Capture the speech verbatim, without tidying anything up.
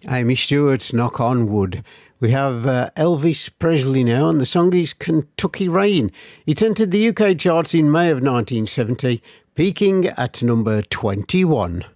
Amy Stewart's Knock on Wood. We have uh, Elvis Presley now, and the song is Kentucky Rain. It entered the U K charts in May of nineteen seventy, peaking at number twenty-one.